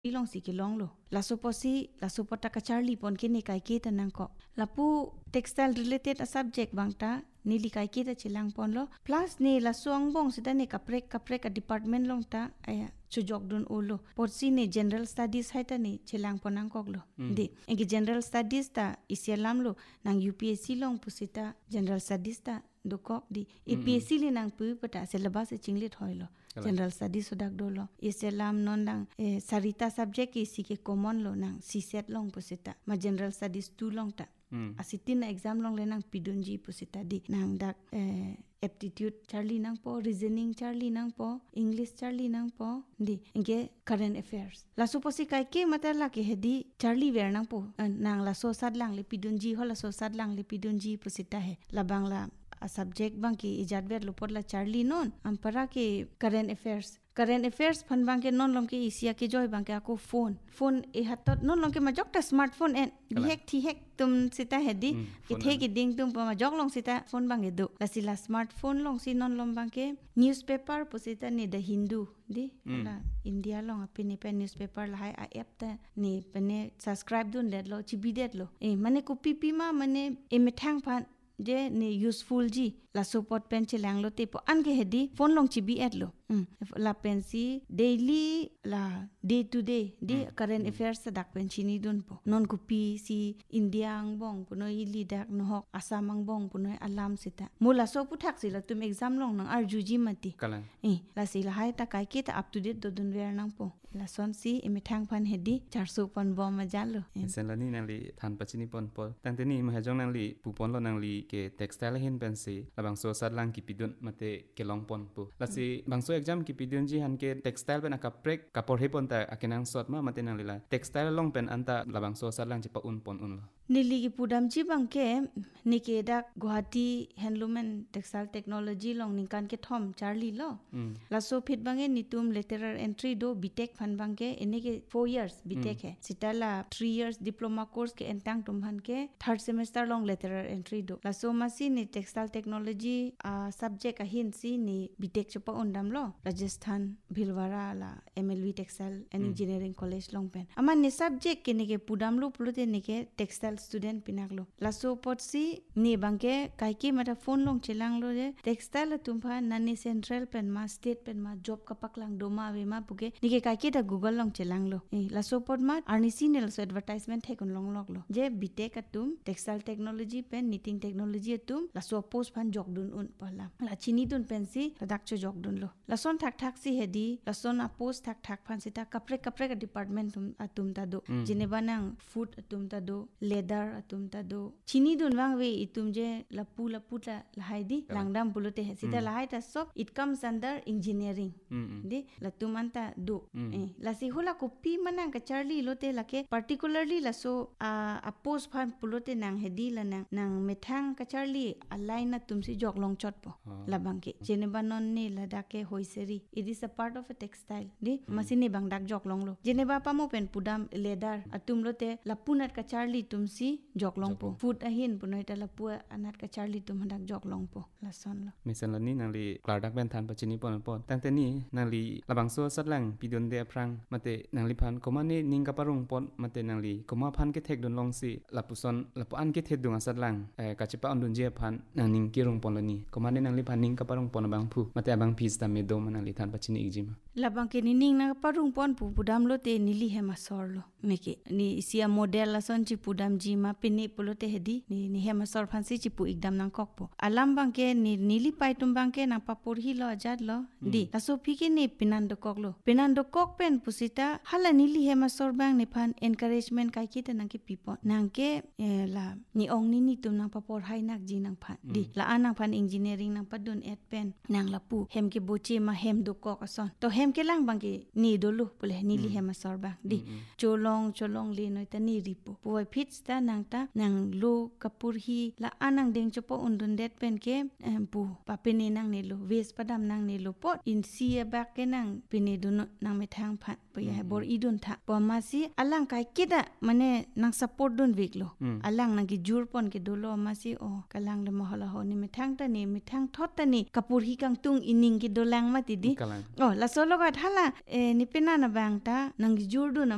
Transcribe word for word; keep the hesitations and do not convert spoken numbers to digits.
ilong si kilong lo la suposi la supota ka Charlie pon kini kai kita nang ko la pu textile related a subject bangta nili kai kita chilang pon lo plus ni la suang bong sida ni kaprek kaprek a department long ta aya chujok dun ulo potsi ni general studies haita ni chilang pon nang kok lo Mm. di engi general studies ta isialam lo nang U P S C long pusita general studies ta dokok di A P S C li nang pu pata syllabus e chinglit hoilo Kala. general studies sudak do lo isialam non lang eh, sarita subject ki si ke common lo nang si set long pusita ma general studies tu long ta Mm. asitin na exam long le nang pidunji pusita di nang dak eh, aptitude Charlie nang po reasoning Charlie nang po English Charlie nang po di inge current affairs la suposi kai ke mata la ke hedi Charlie ver nang po eh, nang la so sad lang le pidunji ho la so sad lang le pidunji pusita he la bangla a subject bang ki ijat ver lupot la Charlie non ampara ke current affairs current affairs phan bang ke non lom ke isia ke joy bang ke ako phone phone e hatot non lom ke majok ta smartphone en Kala. bihek thi hek tum sita hedi Mm, ki phone the ano. ki ding tum pa majok long sita phone bang edu la sila smartphone long si non lom bang ke newspaper posita ni the Hindu di Mm. la India long apini pe newspaper la hai a app ta ni pene subscribe dun det lo chibi det lo e mane ko pipi ma mane e methang phan je ni useful ji la support pen chilang lo te po an ke hedi phone long chibi et lo mm. la pen si daily la day to day di Mm. current affairs sa dak pen chini dun po non ko pi si India ang bong puno ili dak no hok asam ang bong puno alam sita mula so puthak sila tum exam long nang arjuji mati Kala. eh la sila hai ta kai ke ta up to date do dun ver nang po la son si emithang phan hedi charso pon bom ma jalo eh. Sen la ni nang li than pachini pon pol tang te ni ma hajong nang li pu pon lo nang li ke textile hin pen si la bang so sat lang ki pidun mate ke long pon pu la si bang so exam ki pidun ji han ke textile pen aka prek kapor he pon ta akenang sot ma mate nang li la textile long pen anta la bang so sat lang chi pa un pon un lo Nili ki pudam ji bangke nike dak Guwahati handloom and textile technology long ningkan ke thom Charlie lo Mm. la so phit bange nitum lateral entry do btech phan bangke ene ke four years btech hai sitala three years diploma course ke entang tum han ke third semester long lateral entry do la so masi ni textile technology uh, subject a hin si ni btech chopa undam lo Rajasthan Bhilwara la M L V textile and engineering college long pen ama ni subject ke nike pudam lo pulute nike textile student pinaklo laso potsi ni bangke kaiki mata phone long chilang lo de textile tumpha nani central pen ma state pen ma job kapak lang doma we ma puke nike kaiki da google long chilang lo eh laso pot ma arnisi ne laso advertisement he kun long lok lo je btech atum textile technology pen knitting technology atum laso post phan jok dun un pala la chini dun pen si ladak cho jok dun lo lason thak thak si hedi lason a post thak thak phan sita kapre kapre ka department tum atum ta do jeneba nang food atum ta do leather atum ta do chini dun wang we itum je lapu lapu la lahai di langdam bulute he sida lahai ta sob it comes under engineering Mm, mm. di latum anta do eh la si hola ko pi manang ka Charlie lote lake particularly la so a a post phan pulote nang hedi la nang nang methang ka Charlie align na tum si jok long chot po Ah. la bangke jeneba non ne la dake hoiseri it is a part of a textile di masini bang dak jok long lo jeneba pamo pen pudam leather atum lote lapunat ka Charlie tum si jok long po food ahin punoi ta lapua anat ka Charlie tum handak jok long po la son lo Misan la ni nang li klar dak ben than pachini pon pon tang te ni nang li la bang so sat lang pidun de prang mate nang li phan koma ni ning ka parung pon mate nang li koma phan ke thek dun long si la puson la pu an ke thek dung sat lang eh ka chipa on dun je phan nang ning ki rung pon la ni koma ni nang li phan ning ka parung pon bang phu mate abang phis ta me do manang li than pachini igjima la bangke ni ning na parung pon pu pudam lo te nili he ma sor lo meke ni isia model la son chi pudam ji ma pini pulote hedi ni ni he ma sor phan si chi pu ikdam nang kok po alam bangke ni nili pai tum bangke na papur hi lo ajat lo di la so phi ke ni pinan do kok lo pinan do kok pen pusita hala nili he ma sor bang ni phan encouragement kai ki ta nang ke pipo nang ke eh, la ni ong ni ni tum nang papur hai nak ji nang phan di la anang phan engineering nang padun et pen nang la pu hem ke boche ma hem do kok ason to hem ke lang bangke ni dolu pule nili he ma sor bang di cholong cholong le noi ta ni ripo poi phit sta nang ta nang lo kapur hi la anang deng chopo undun det pen ke eh, pu pa pene nang ne lo ves padam nang ne lo pot in sia bak ke nang pene dun nang me thang phat pa ya bor idun tha pa ma si alang kai kida mane nang support dun wik lo alang nang ki jur pon ke dolo ma si o kalang le mahala ho ni me thang ta ni me thang thot ta ni kapur hi kang tung ining ki dolang ma ti di kalang oh la solo ga thala eh, ni pena na bang ta nang ki jur du na